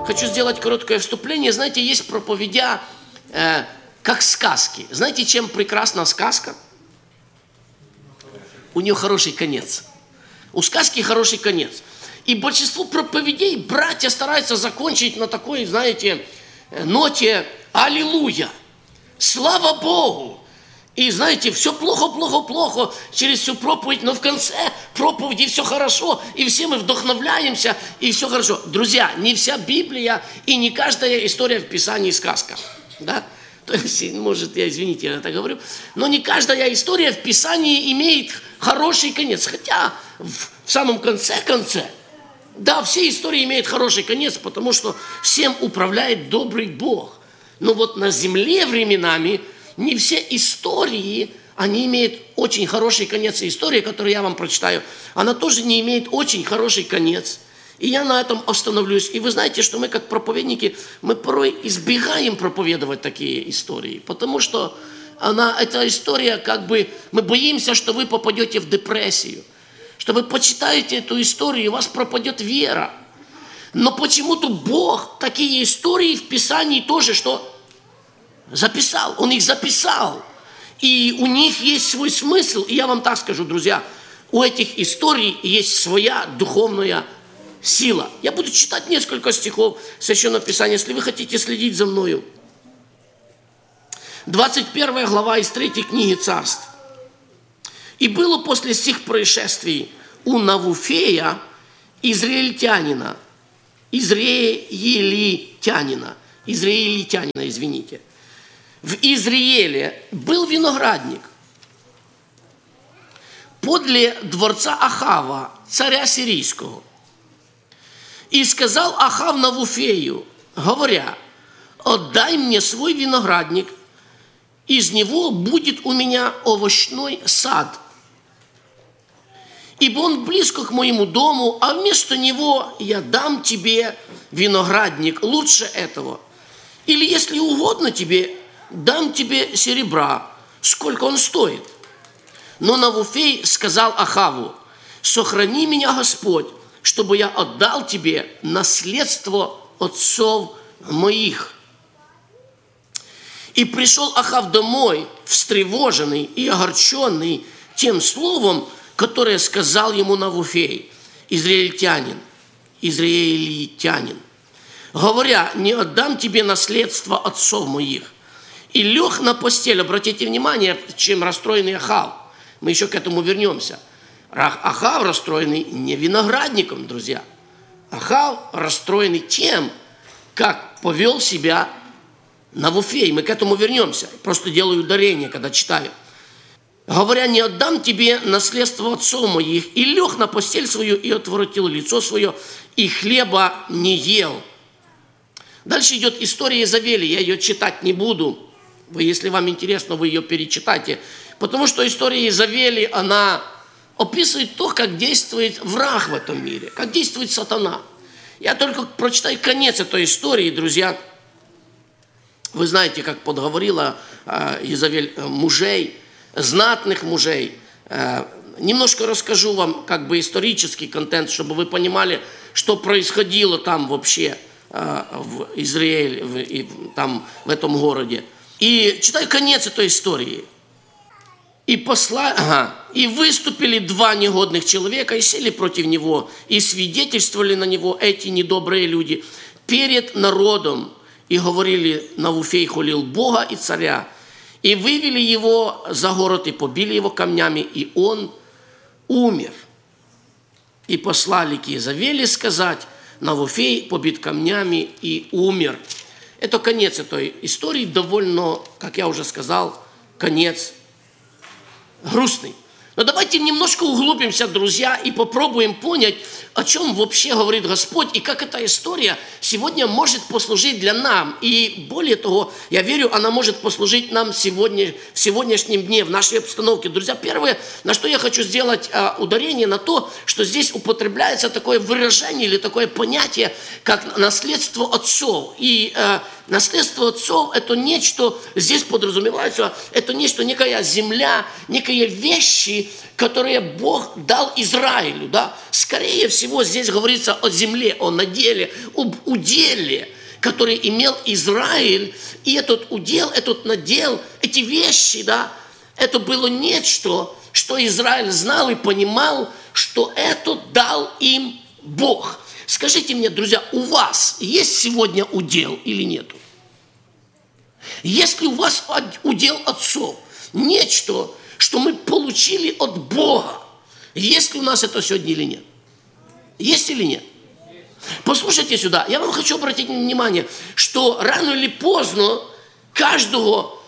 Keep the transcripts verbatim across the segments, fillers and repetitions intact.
хочу сделать короткое вступление. Знаете, есть проповедя э, как сказки. Знаете, чем прекрасна сказка? У нее хороший конец. У сказки хороший конец. И большинство проповедей братья стараются закончить на такой, знаете, ноте «Аллилуйя! Слава Богу!» И знаете, все плохо, плохо, плохо через всю проповедь, но в конце проповеди все хорошо, и все мы вдохновляемся, и все хорошо. Друзья, не вся Библия и не каждая история в Писании сказка. Да? То есть, может, я, извините, я это говорю, но не каждая история в Писании имеет хороший конец. Хотя в самом конце-конце, да, все истории имеют хороший конец, потому что всем управляет добрый Бог. Но вот на земле временами не все истории, они имеют очень хороший конец. И история, которую я вам прочитаю, она тоже не имеет очень хороший конец. И я на этом остановлюсь. И вы знаете, что мы как проповедники, мы порой избегаем проповедовать такие истории. Потому что она, эта история, как бы, мы боимся, что вы попадете в депрессию. Что вы почитаете эту историю, и у вас пропадет вера. Но почему-то Бог такие истории в Писании тоже, что... записал, Он их записал. И у них есть свой смысл. И я вам так скажу, друзья, у этих историй есть своя духовная сила. Я буду читать несколько стихов Священного Писания, если вы хотите следить за мною. двадцать первая глава из третьей книги Царств. «И было после сих происшествий у Навуфея, израильтянина, израилитянина, израилитянина, извините, в Израиле был виноградник подле дворца Ахава, царя сирийского. И сказал Ахав Навуфею, говоря: отдай мне свой виноградник, из него будет у меня овощной сад. Ибо он близко к моему дому, а вместо него я дам тебе виноградник лучше этого. Или, если угодно тебе, дам тебе серебра, сколько он стоит. Но Навуфей сказал Ахаву: сохрани меня, Господь, чтобы я отдал тебе наследство отцов моих. И пришел Ахав домой, встревоженный и огорченный тем словом, которое сказал ему Навуфей, израильтянин, израилитянин, говоря: не отдам тебе наследство отцов моих. И лег на постель. Обратите внимание, чем расстроенный Ахав. Мы еще к этому вернемся. Ахав расстроенный не виноградником, друзья. Ахав расстроенный тем, как повел себя Навуфей. Мы к этому вернемся. Просто делаю ударение, когда читаю. Говоря: не отдам тебе наследство отцов моих. И лег на постель свою, и отворотил лицо свое, и хлеба не ел. Дальше идет история Иезавели. Я ее читать не буду. Вы, если вам интересно, вы ее перечитайте. Потому что история Иезавели, она описывает то, как действует враг в этом мире, как действует сатана. Я только прочитаю конец этой истории, друзья. Вы знаете, как подговорила Иезавель мужей, знатных мужей. Немножко расскажу вам как бы исторический контент, чтобы вы понимали, что происходило там вообще в Израиле, в, там, в этом городе. И читаю конец этой истории. И, посла... ага. «И выступили два негодных человека, и сели против него, и свидетельствовали на него эти недобрые люди перед народом, и говорили: Навуфей хулил Бога и царя, и вывели его за город, и побили его камнями, и он умер. И послали к Иезавели сказать: Навуфей побит камнями и умер». Это конец этой истории, довольно, как я уже сказал, конец грустный. Но давайте немножко углубимся, друзья, и попробуем понять, о чем вообще говорит Господь, и как эта история сегодня может послужить для нам. И более того, я верю, она может послужить нам сегодня, в сегодняшнем дне, в нашей обстановке. Друзья, первое, на что я хочу сделать а, ударение, на то, что здесь употребляется такое выражение или такое понятие, как наследство отцов. И а, наследство отцов – это нечто, здесь подразумевается, это нечто, некая земля, некие вещи, которые Бог дал Израилю, да, скорее всего, здесь говорится о земле, о наделе, об уделе, который имел Израиль. И этот удел, этот надел, эти вещи, да, это было нечто, что Израиль знал и понимал, что это дал им Бог. Скажите мне, друзья, у вас есть сегодня удел или нету? Есть ли у вас удел отцов? Нечто, что мы получили от Бога. Есть ли у нас это сегодня или нет? Есть или нет? Послушайте сюда. Я вам хочу обратить внимание, что рано или поздно каждого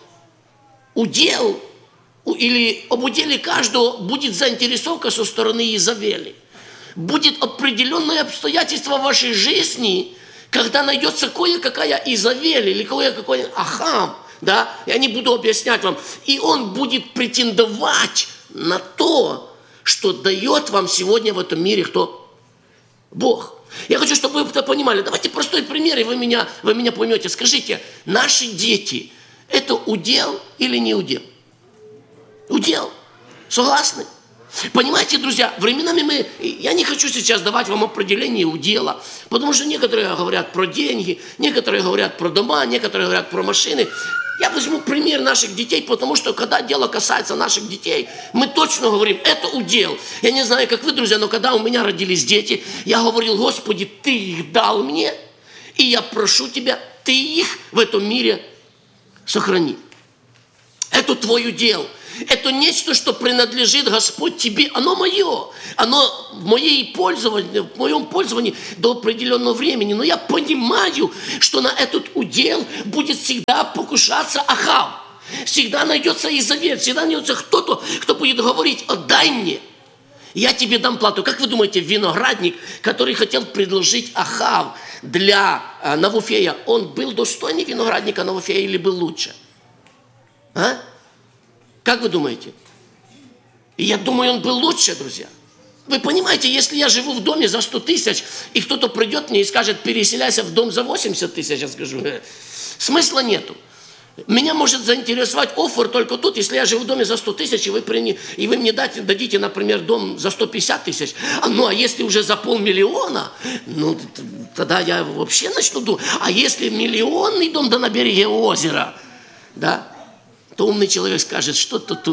удел или об уделе каждого будет заинтересовка со стороны Иезавели. Будет определенное обстоятельство в вашей жизни, когда найдется кое-какая Иезавель или кое-какой Ахав, да, я не буду объяснять вам, и он будет претендовать на то, что дает вам сегодня в этом мире кто? Бог. Я хочу, чтобы вы это понимали. Давайте простой пример, и вы меня, вы меня поймете. Скажите, наши дети – это удел или не удел? Удел. Согласны? Понимаете, друзья, временами мы, я не хочу сейчас давать вам определение удела, потому что некоторые говорят про деньги, некоторые говорят про дома, некоторые говорят про машины. Я возьму пример наших детей, потому что когда дело касается наших детей, мы точно говорим, это удел. Я не знаю, как вы, друзья, но когда у меня родились дети, я говорил: Господи, Ты их дал мне, и я прошу Тебя, Ты их в этом мире сохрани. Это Твой удел. Это нечто, что принадлежит, Господь, Тебе. Оно мое. Оно в, моей пользовании, в моем пользовании до определенного времени. Но я понимаю, что на этот удел будет всегда покушаться Ахав. Всегда найдется Иезавель. Всегда найдется кто-то, кто будет говорить: отдай мне. Я тебе дам плату. Как вы думаете, виноградник, который хотел предложить Ахав для э, Навуфея, он был достойный виноградника Навуфея или был лучше? А? Как вы думаете? Я думаю, он был лучше, друзья. Вы понимаете, если я живу в доме за сто тысяч, и кто-то придет мне и скажет: переселяйся в дом за восемьдесят тысяч, я скажу: смысла нету. Меня может заинтересовать оффер только тут, если я живу в доме за сто тысяч, и вы, при... и вы мне дайте, дадите, например, дом за сто пятьдесят тысяч. А, ну, а если уже за полмиллиона, ну, тогда я вообще начну думать. А если миллионный дом да на береге озера, да, то умный человек скажет: что-то тут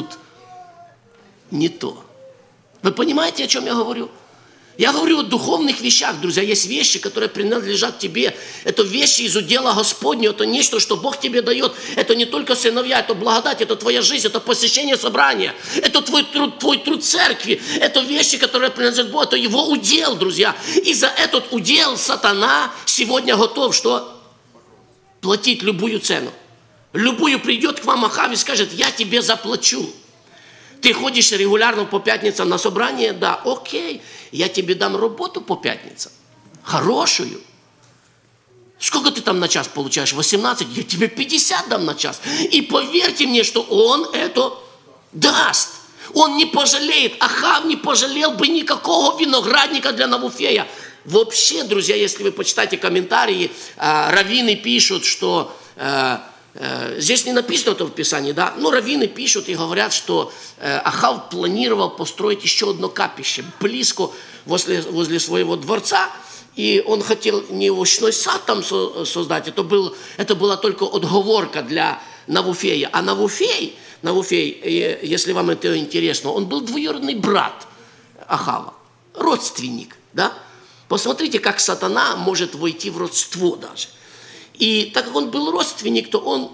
не то. Вы понимаете, о чем я говорю? Я говорю о духовных вещах, друзья. Есть вещи, которые принадлежат тебе. Это вещи из удела Господня. Это нечто, что Бог тебе дает. Это не только сыновья, это благодать, это твоя жизнь, это посещение собрания. Это твой труд, твой труд церкви. Это вещи, которые принадлежат Богу. Это Его удел, друзья. И за этот удел сатана сегодня готов что? Платить любую цену. Любую придет к вам Ахав и скажет: я тебе заплачу. Ты ходишь регулярно по пятницам на собрание? Да, окей. Я тебе дам работу по пятницам. Хорошую. Сколько ты там на час получаешь? восемнадцать? Я тебе пятьдесят дам на час. И поверьте мне, что он это даст. Он не пожалеет. Ахав не пожалел бы никакого виноградника для Навуфея. Вообще, друзья, если вы почитаете комментарии, раввины пишут, что... Здесь не написано это в Писании, да, но раввины пишут и говорят, что Ахав планировал построить еще одно капище близко возле, возле своего дворца, и он хотел не овощной сад там создать, это, был, это была только отговорка для Навуфея. А Навуфей, Навуфей, если вам это интересно, он был двоюродный брат Ахава, родственник, да. Посмотрите, как сатана может войти в родство даже. И так как он был родственник, то он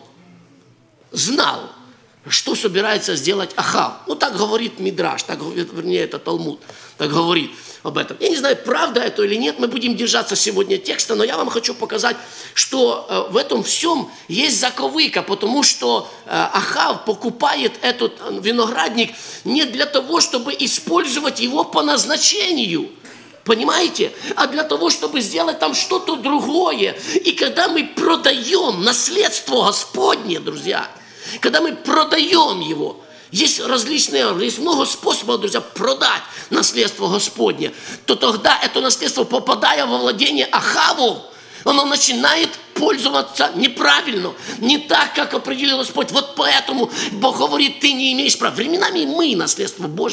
знал, что собирается сделать Ахав. Ну, так говорит Мидраш, так, вернее, это Талмуд, так говорит об этом. Я не знаю, правда это или нет, мы будем держаться сегодня текста, но я вам хочу показать, что э, в этом всем есть заковыка, потому что э, Ахав покупает этот виноградник не для того, чтобы использовать его по назначению, понимаете? А для того, чтобы сделать там что-то другое. И когда мы продаем наследство Господне, друзья, когда мы продаем его, есть различные, есть много способов, друзья, продать наследство Господне, то тогда это наследство, попадая во владение Ахаву, оно начинает пользоваться неправильно, не так, как определил Господь. Вот поэтому Бог говорит: ты не имеешь права. Временами мы, наследство Божье,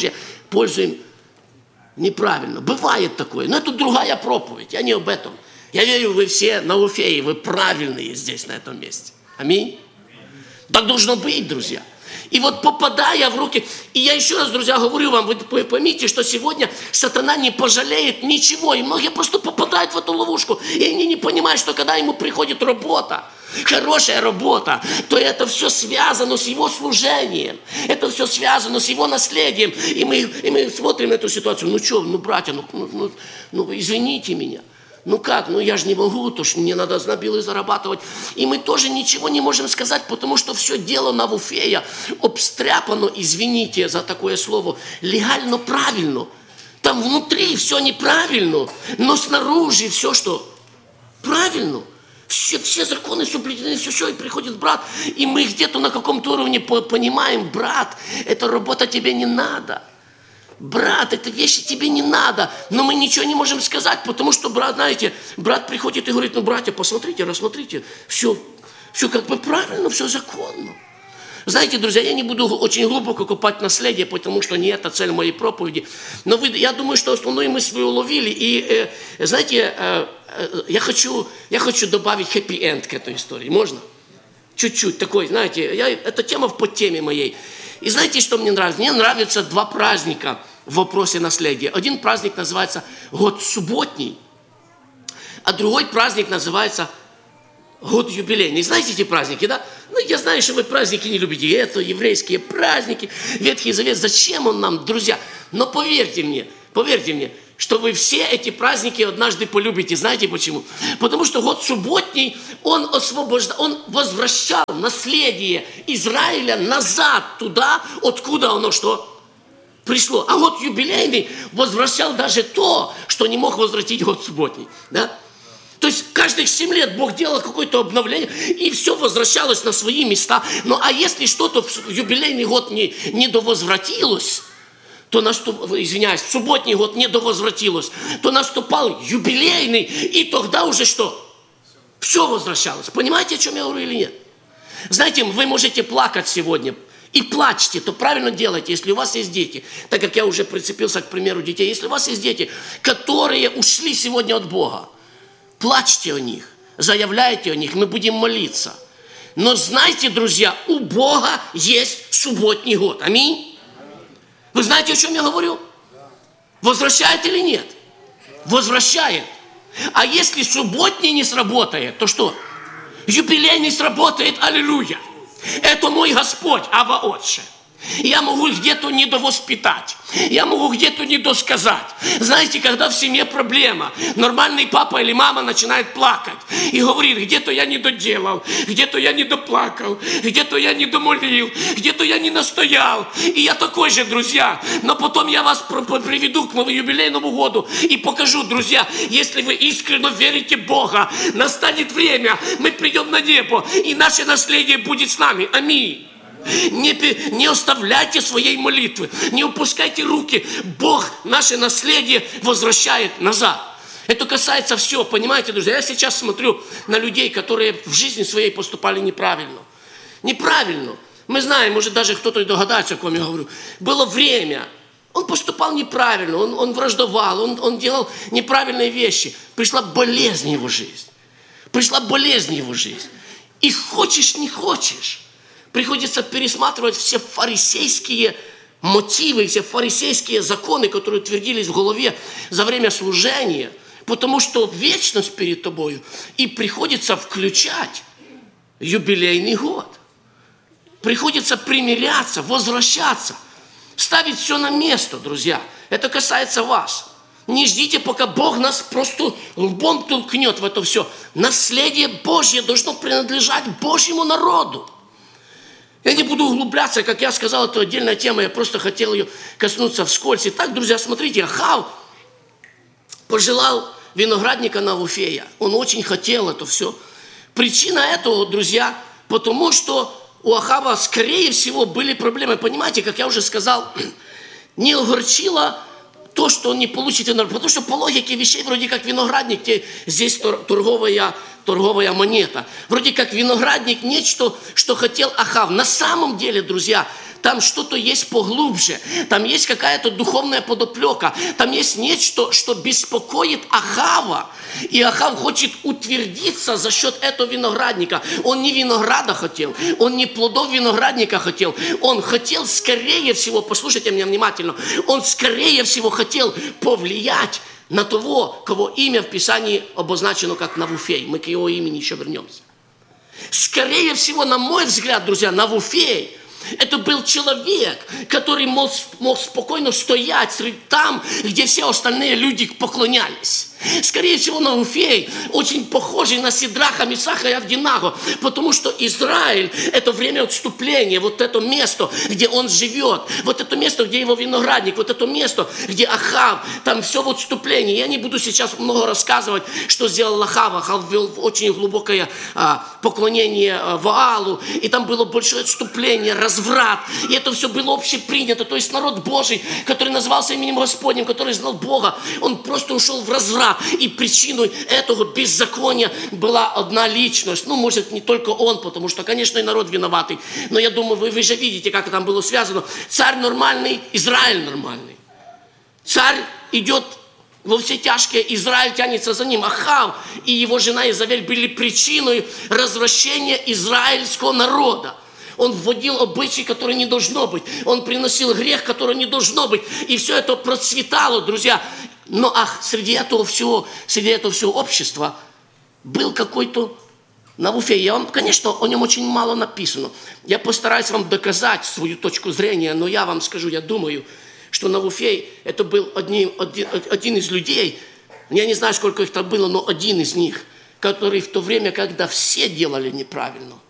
пользуем неправильно. Бывает такое. Но это другая проповедь. Я не об этом. Я верю, вы все на Уфее, вы правильные здесь, на этом месте. Аминь. Так должно быть, друзья. И вот попадая в руки, и я еще раз, друзья, говорю вам, вы поймите, что сегодня сатана не пожалеет ничего, и многие просто попадают в эту ловушку, и они не понимают, что когда ему приходит работа, хорошая работа, то это все связано с его служением, это все связано с его наследием, и мы, и мы смотрим на эту ситуацию, ну что, ну, братья, ну, ну, ну, ну извините меня. Ну как, ну я же не могу, то что мне надо знобилы зарабатывать. И мы тоже ничего не можем сказать, потому что все дело на Уфея обстряпано, извините за такое слово, легально правильно. Там внутри все неправильно, но снаружи все, что правильно. Все, все законы соблюдены, все, все, и приходит брат, и мы где-то на каком-то уровне понимаем, брат, эта работа тебе не надо. Брат, эта вещь тебе не надо, но мы ничего не можем сказать, потому что, брат, знаете, брат приходит и говорит, ну, братья, посмотрите, рассмотрите, все, все как бы правильно, все законно. Знаете, друзья, я не буду очень глубоко копать наследие, потому что не это цель моей проповеди, но вы, я думаю, что основную мысль вы уловили, и, э, знаете, э, э, я, хочу, я хочу добавить хэппи-энд к этой истории, можно? Чуть-чуть такой, знаете, я, эта тема в подтеме моей. И знаете, что мне нравится? Мне нравятся два праздника в вопросе наследия. Один праздник называется год субботний, а другой праздник называется год юбилейный. Знаете эти праздники, да? Ну, я знаю, что вы праздники не любите. Это еврейские праздники, Ветхий Завет. Зачем он нам, друзья? Но поверьте мне, поверьте мне, что вы все эти праздники однажды полюбите. Знаете почему? Потому что год субботний, он освобождал, он возвращал наследие Израиля назад туда, откуда оно что? Пришло. А год юбилейный возвращал даже то, что не мог возвратить год субботний. Да? То есть каждых семь лет Бог делал какое-то обновление, и все возвращалось на свои места. Ну а если что-то в юбилейный год не, не довозвратилось, то наступ, извиняюсь, в субботний год не довозвратилось, то наступал юбилейный, и тогда уже что? Все возвращалось. Понимаете, о чем я говорю или нет? Знаете, вы можете плакать сегодня, и плачьте, то правильно делайте, если у вас есть дети, так как я уже прицепился к примеру детей, если у вас есть дети, которые ушли сегодня от Бога, плачьте о них, заявляйте о них, мы будем молиться. Но знайте, друзья, у Бога есть субботний год. Аминь. Вы знаете, о чем я говорю? Возвращает или нет? Возвращает. А если субботний не сработает, то что? Юбилейный сработает, аллилуйя. Это мой Господь, Ава Отче. Я могу где-то недовоспитать, я могу где-то недосказать. Знаете, когда в семье проблема, нормальный папа или мама начинает плакать и говорит, где-то я не доделал, где-то я не доплакал, где-то я не домолил, где-то я не настоял. И я такой же, друзья. Но потом я вас приведу к юбилейному году и покажу, друзья, если вы искренне верите в Бога, настанет время, мы придем на небо, и наше наследие будет с нами. Аминь. Не, не оставляйте своей молитвы, не упускайте руки. Бог наше наследие возвращает назад. Это касается всего, понимаете, друзья? Я сейчас смотрю на людей, которые в жизни своей поступали неправильно. Неправильно. Мы знаем, может даже кто-то и догадается, о ком я говорю. Было время, он поступал неправильно, он, он враждовал, он, он делал неправильные вещи. Пришла болезнь в его жизнь. Пришла болезнь в его жизнь. И хочешь, не хочешь, приходится пересматривать все фарисейские мотивы, все фарисейские законы, которые утвердились в голове за время служения, потому что вечность перед тобою, и приходится включать юбилейный год. Приходится примиряться, возвращаться, ставить все на место, друзья. Это касается вас. Не ждите, пока Бог нас просто лбом толкнет в это все. Наследие Божье должно принадлежать Божьему народу. Я не буду углубляться, как я сказал, это отдельная тема, я просто хотел ее коснуться вскользь. Итак, друзья, смотрите, Ахав пожелал виноградника на Уфея. Он очень хотел это все. Причина этого, друзья, потому что у Ахава, скорее всего, были проблемы. Понимаете, как я уже сказал, не огорчило то, что он не получит виноград. Потому что по логике вещей, вроде как виноградник, здесь торговая, торговая монета. Вроде как виноградник, нечто, что хотел Ахав. На самом деле, друзья, там что-то есть поглубже. Там есть какая-то духовная подоплека. Там есть нечто, что беспокоит Ахава. И Ахав хочет утвердиться за счет этого виноградника. Он не винограда хотел. Он не плодов виноградника хотел. Он хотел, скорее всего, послушайте меня внимательно, он, скорее всего, хотел повлиять на того, кого имя в Писании обозначено как Навуфей. Мы к его имени еще вернемся. Скорее всего, на мой взгляд, друзья, Навуфей — это был человек, который мог, мог спокойно стоять там, где все остальные люди поклонялись. Скорее всего, Навуфей очень похожий на Сидраха, Мисаха и Авдинаго, потому что Израиль – это время отступления, вот это место, где он живет, вот это место, где его виноградник, вот это место, где Ахав, там все в отступлении. Я не буду сейчас много рассказывать, что сделал Ахав. Ахав ввел очень глубокое а, поклонение а, Ваалу, и там было большое отступление, разврат, и это все было общепринято. То есть народ Божий, который назывался именем Господним, который знал Бога, он просто ушел в разврат. И причиной этого беззакония была одна личность. Ну, может, не только он, потому что, конечно, и народ виноватый. Но я думаю, вы, вы же видите, как там было связано. Царь нормальный, Израиль нормальный. Царь идет во все тяжкие, Израиль тянется за ним. Ахав и его жена Изавель были причиной развращения израильского народа. Он вводил обычаи, которые не должно быть. Он приносил грех, который не должно быть. И все это процветало, друзья. Но ах, среди этого всего, среди этого всего общества был какой-то Навуфей. Я вам, конечно, о нем очень мало написано. Я постараюсь вам доказать свою точку зрения, но я вам скажу, я думаю, что Навуфей – это был один, один, один из людей, я не знаю, сколько их там было, но один из них, который в то время, когда все делали неправильно,